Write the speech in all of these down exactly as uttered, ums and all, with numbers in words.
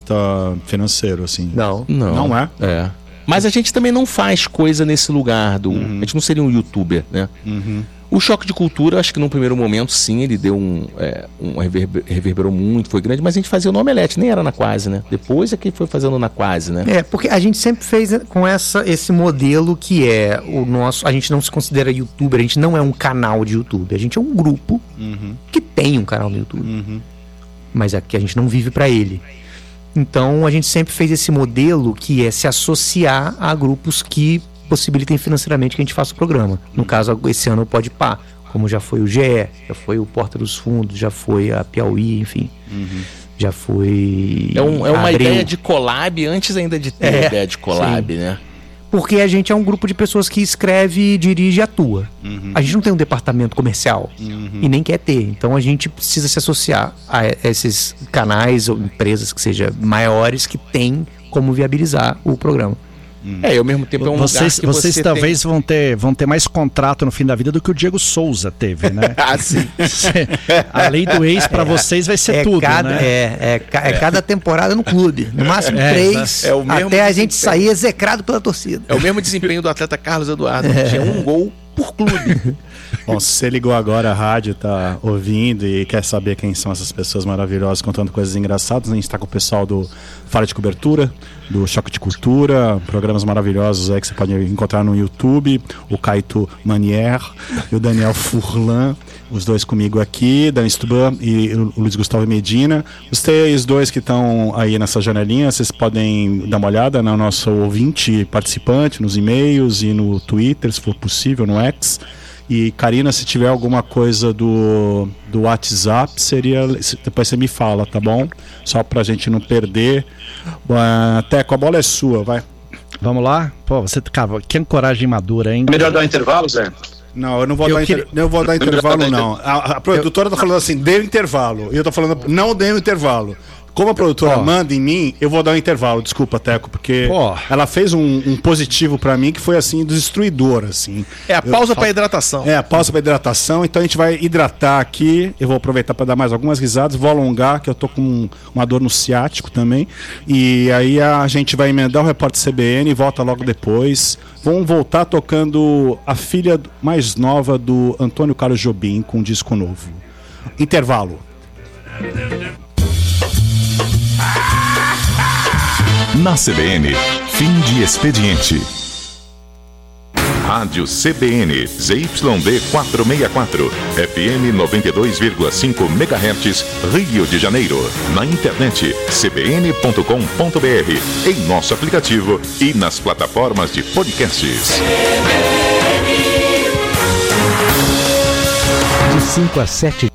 vista financeiro, assim. Não. Não. Não é? É. Mas a gente também não faz coisa nesse lugar do... Uhum. A gente não seria um youtuber, né? Uhum. O Choque de Cultura, acho que num primeiro momento, sim, ele deu um... É, um reverber, reverberou muito, foi grande, mas a gente fazia no Omelete, nem era na Quase, né? Depois é que foi fazendo na Quase, né? É, porque a gente sempre fez com essa, esse modelo que é o nosso... A gente não se considera youtuber, a gente não é um canal de YouTube, a gente é um grupo uhum. que tem um canal no YouTube. Uhum. Mas é que a gente não vive para ele. Então a gente sempre fez esse modelo que é se associar a grupos que possibilitem financeiramente que a gente faça o programa. No caso, esse ano o Podpah, como já foi o G E, já foi o Porta dos Fundos, já foi a Piauí, enfim. Uhum. Já foi... É, um, é uma Abril. ideia de collab antes ainda de ter É, a ideia de collab, sim. né? Porque a gente é um grupo de pessoas que escreve, dirige e atua. Uhum. A gente não tem um departamento comercial Uhum. e nem quer ter. Então a gente precisa se associar a esses canais ou empresas que sejam maiores que têm como viabilizar o programa. É, e ao mesmo tempo é um vocês, lugar que vocês você talvez tem... vão ter, vão ter mais contrato no fim da vida do que o Diego Souza teve, né? Ah, sim. A lei do ex pra vocês vai ser é tudo, cada, né? É, é, ca- é cada temporada no clube. No máximo É, três, é o mesmo até a gente desempenho. sair execrado pela torcida. É o mesmo desempenho do atleta Carlos Eduardo. Tinha um gol por clube. Bom, se você ligou agora a rádio, tá ouvindo e quer saber quem são essas pessoas maravilhosas contando coisas engraçadas, a gente está com o pessoal do Fala de Cobertura, do Choque de Cultura, programas maravilhosos aí que você pode encontrar no YouTube, o Caito Manier e o Daniel Furlan, os dois comigo aqui, Dan Stuban e o Luiz Gustavo Medina. Vocês dois que estão aí nessa janelinha, vocês podem dar uma olhada no nosso ouvinte participante, nos e-mails e no Twitter, se for possível, no X. E Karina, se tiver alguma coisa do, do WhatsApp, seria, depois você me fala, tá bom? Só pra gente não perder. Uh, Teco, a bola é sua, vai. Vamos lá? Pô, você, cara, que coragem madura, hein? Melhor dar um intervalo, Zé? Não, eu não vou Eu dar queria- inter... eu vou dar intervalo, não. A, a produtora tá falando assim, dê o intervalo. E eu tô falando, não dê o intervalo. Como a produtora Ó. manda em mim, eu vou dar um intervalo, desculpa, Teco, porque Ó. ela fez um, um positivo pra mim que foi assim, destruidor, assim. É a pausa Eu para falo- hidratação. É, a pausa para hidratação, então a gente vai hidratar aqui. Eu vou aproveitar para dar mais algumas risadas, vou alongar, que eu tô com uma dor no ciático também. E aí a gente vai emendar o repórter C B N e volta logo depois. Vamos voltar tocando a filha mais nova do Antônio Carlos Jobim com um disco novo. Intervalo. Na C B N, fim de expediente. Rádio C B N, Z Y D quatrocentos e sessenta e quatro, F M noventa e dois vírgula cinco megahertz, Rio de Janeiro. Na internet, c b n ponto com ponto b r, em nosso aplicativo e nas plataformas de podcasts. De cinco a sete.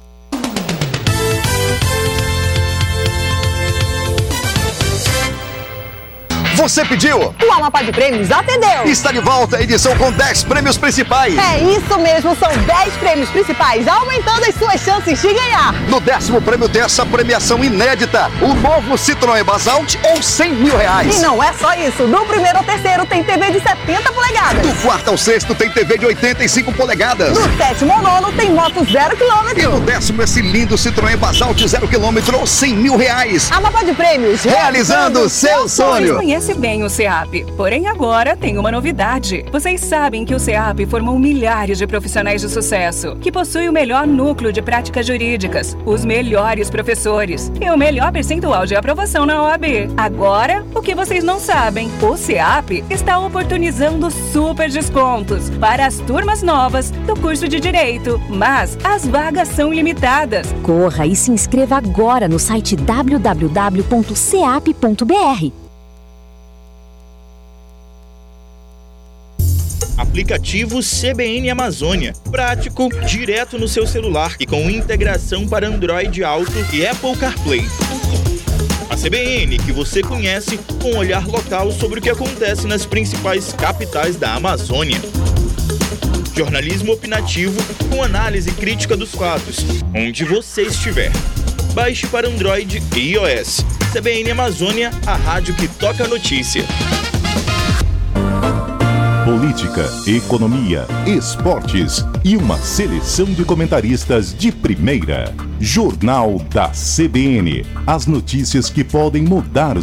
Você pediu? O Amapá de Prêmios atendeu! Está de volta a edição com dez prêmios principais. É isso mesmo, são dez prêmios principais, aumentando as suas chances de ganhar. No décimo prêmio tem essa premiação inédita, o novo Citroën Basalt ou cem mil reais. E não é só isso, do primeiro ao terceiro tem T V de setenta polegadas. Do quarto ao sexto tem T V de oitenta e cinco polegadas. Do sétimo ao nono tem moto zero E quilômetro. no décimo esse lindo Citroën Basalt zero quilômetro ou cem mil reais. Amapá de Prêmios, Realizando seu sonho. Conhece bem o SEAP, porém agora tem uma novidade. Vocês sabem que o SEAP formou milhares de profissionais de sucesso, que possui o melhor núcleo de práticas jurídicas, os melhores professores e o melhor percentual de aprovação na O A B. Agora, o que vocês não sabem, o SEAP está oportunizando super descontos para as turmas novas do curso de Direito, mas as vagas são limitadas. Corra e se inscreva agora no site w w w ponto seap ponto b r. Aplicativo C B N Amazônia. Prático, direto no seu celular e com integração para Android Auto e Apple CarPlay. A C B N que você conhece com um olhar local sobre o que acontece nas principais capitais da Amazônia. Jornalismo opinativo com análise crítica dos fatos, onde você estiver. Baixe para Android e iOS. C B N Amazônia, a rádio que toca a notícia. Política, economia, esportes e uma seleção de comentaristas de primeira. Jornal da C B N. As notícias que podem mudar